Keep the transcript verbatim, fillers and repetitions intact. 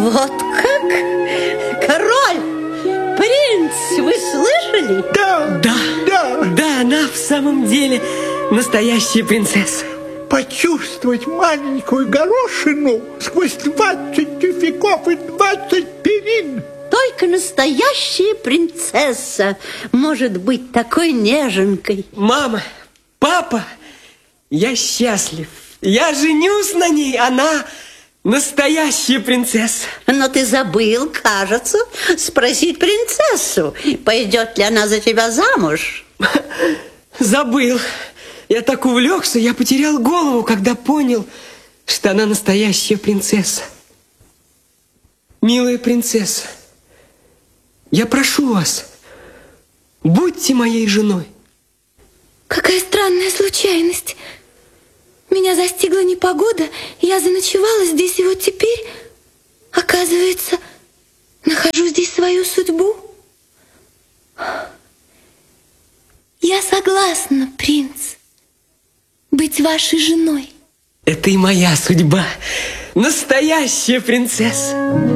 Вот как? Король! Принц, вы слышали? Да, Да, да. да, она в самом деле настоящая принцесса. Почувствовать маленькую горошину сквозь двадцать тюфяков и двадцать перин. Только настоящая принцесса может быть такой неженкой. Мама, папа, я счастлив. Я женюсь на ней, она настоящая принцесса. Но ты забыл, кажется, спросить принцессу, пойдет ли она за тебя замуж. Забыл. Я так увлекся, я потерял голову, когда понял, что она настоящая принцесса. Милая принцесса, я прошу вас, будьте моей женой. Какая странная случайность. Меня застигла непогода, я заночевала здесь, и вот теперь, оказывается, нахожу здесь свою судьбу. Я согласна, принц, быть вашей женой. Это и моя судьба. Настоящая принцесса.